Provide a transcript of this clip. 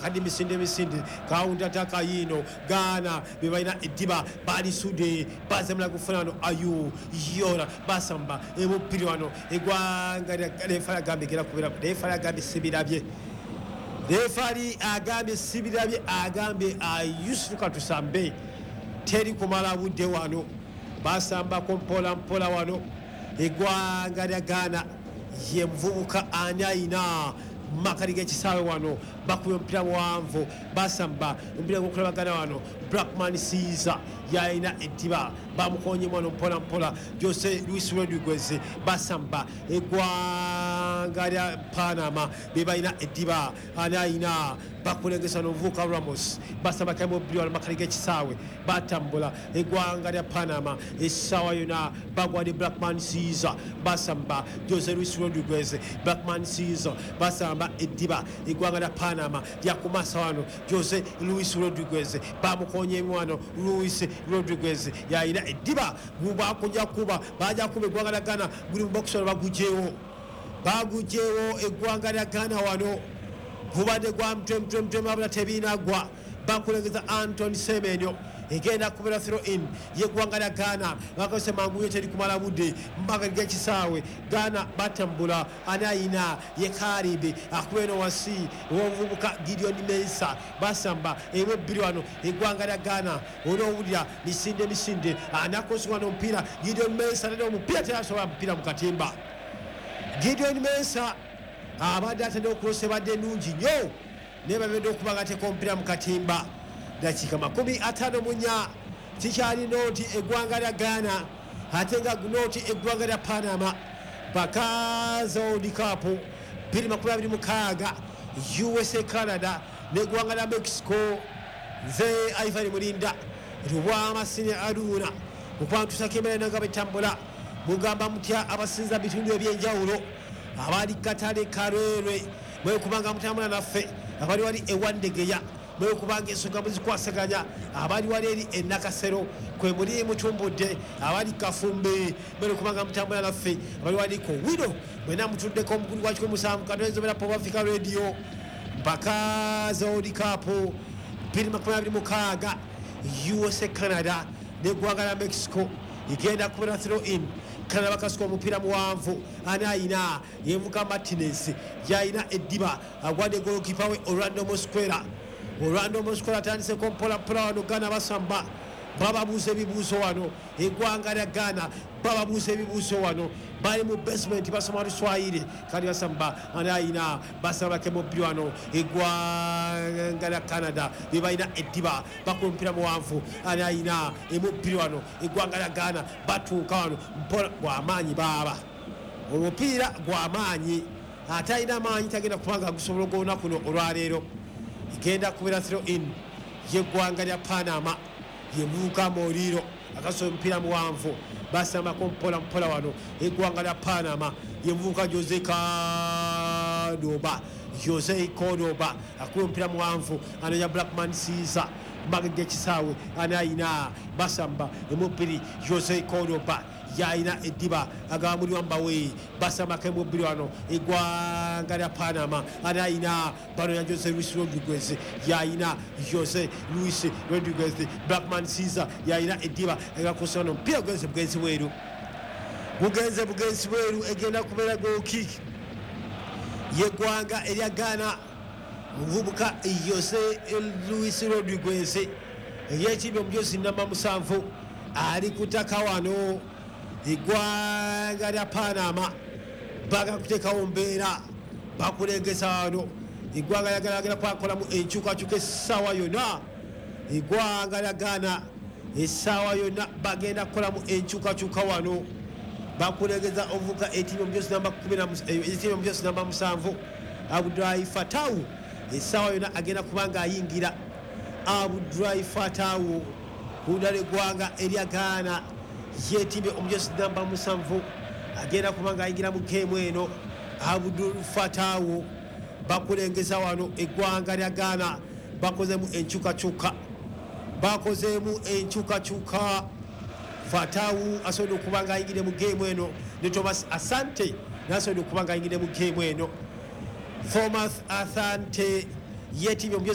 kadi misinde counter attack yino Ghana bebaina ediba bali sude bazamla kufunano ayu yora basamba emupiri wano egwanga refara gambe kera kubera refara gambe sibirabye refari agambe sibirabye agambe ayusuka tusambe teri kumala budde wano basamba kompola mpola wano egwanga lya Ghana ye mvubuka anyayina makarige kisawe wano bakuyo mpira wanvu basamba mpira gukulabagana wano Blackman Caesar yaina ediba bamukonye mwana mpola Jose Luis Rodriguez basamba egwanga lya Panama bebaina ediba anayina bakulengesa novuka Ramos basamba kamo mpira makarige kisawe batambula egwanga lya Panama esawa yona bagwade Blackman Caesar basamba Jose Luis Rodriguez Blackman Caesar basamba ediba egwanga lya Panama yakumasa wano Jose Luis Rodriguez bamukonye mwana Luis Rodriguez yaina ediba guba kunja kuba baja kube gwanga lya Ghana guli mboxer bagujewo egwanga lya Ghana wano gubade gwa mtwe abula tebina gwa bakulengeza Anton Semenyo egenda kubera throw in yegwanga lya Ghana bakose manguye teri kumala budde mpaka gekisawe Ghana batambula anayina yekaribe akweno wasi wovubuka Gideon Mensah basamba ebobiri wano egwanga lya Ghana olowulira misinde anakoswa no mpira Gideon Mensah ndio mpira tyasoba mpira mukatimba Gideon Mensah abadde atende okulose badde nungi nnyo neba bende okubaga tekompira mukatimba dakika 54 kikyali noti egwanga lya Ghana ate nga noti egwanga lya Panama bakaza World Cup 2026 USA Canada negwanga lya Mexico nze Ivory Mulinda rubwa amasine aduna okwantusa kemera nanga betambula mugamba mutya abasinza bitundu ebyenjawulo abali katale karere mwe kubanga mutambula naffe abali wali ewandegeya mwe kubanga ensonga muzikwasaganya abali wali eri enakasero kwe muri mutumbudde abali kafumbe mwe kubanga mutambula naffe abali wali ko wido mwena mutuddeko omukulu wa kikumi musanvu kanwezobera Pop Africa Radio mpaka za World Cup 2026 USA Canada negwanga lya Mexico igenda kubera throw in Canada bakasuka omupira muwanvu anayina yevuka Martinez yaina ediba agwade goalkeeper we Orlando Mosquera atandise kompola wano Ghana basamba bababuuza ebibuuzo wano egwanga lya Ghana bababuuza ebibuuzo wano bali mu basement basoma Luswayiri kali basamba anayina basamba kemopiri wano egwanga lya Canada bebalina ediba bakumpira muwanvu anayina emupiri wano egwanga lya Ghana batuuka wano mpola gw'amaanyi baba omupiira gw'amaanyi atayina amaanyi tagenda kubanga gusobola ogwona kuno olwaleero igenda kubera throw in yegwanga lya Panama yemuka Moriro akaso mpira muwanvu basamba kompola wano egwanga lya Panama yemuka Jose Cordoba akuwa mpira muwanvu anaya Blackman Caesar magge kisawe anayina basamba emupiri Jose Cordoba yaina ediba agamuli wambawe basamba kemubiri wano egwanga lya Panama anayina bano ya Jose Luis Rodriguez yaina Jose Luis Rodriguez Blackman Caesar yaina ediba egakosano mpira bugenzi weru egenda kubera goal kick yegwanga elya Ghana muvubuka Jose Luis Rodriguez yekibi omujosi namba 7 ali kutaka wano igwanga lya Panama baga kutekawo mbeera bakulengesa wano igwanga lya Ghana agenda kwakolamu enkyukakyuka essaawa yonna igwanga lya Ghana essaawa yonna bagenda kukolamu enkyukakyuka wano bakulengeza ovuka etimu omujosi namba 7 Abdulai Fatau essaawa yonna agenda kubanga ayingira Abdulai Fatau kudala eggwanga erya Ghana yetimbe omujosi namba 7 agenda kubanga ayingira mu geemu eno Abdul Fatau bakulengeza wano eggwanga lya Ghana bakozemu enkyukakyuka Fatau asobodde okubanga ayingire mu geemu eno ne Thomas Asante nasobodde okubanga ayingire mu geemu eno Thomas Asante yetimbe